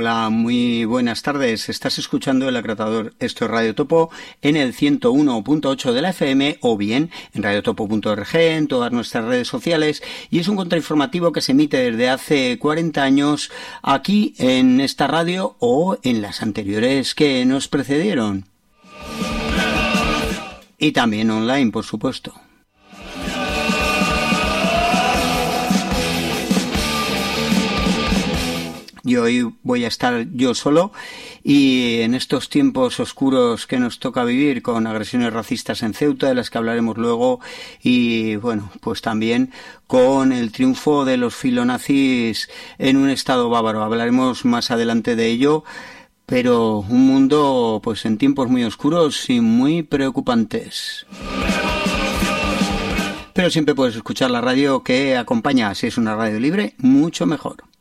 Hola, muy buenas tardes. Estás escuchando El Acratador. Esto es Radio Topo en el 101.8 de la FM o bien en radiotopo.org, en todas nuestras redes sociales, y es un contrainformativo que se emite desde hace 40 años aquí en esta radio o en las anteriores que nos precedieron. Y también online, por supuesto. Y hoy voy a estar yo solo, y en estos tiempos oscuros que nos toca vivir con agresiones racistas en Ceuta, de las que hablaremos luego, y bueno, pues también con el triunfo de los filonazis en un estado bávaro. Hablaremos más adelante de ello, pero un mundo pues en tiempos muy oscuros y muy preocupantes. Pero siempre puedes escuchar la radio que acompaña. Si es una radio libre, mucho mejor.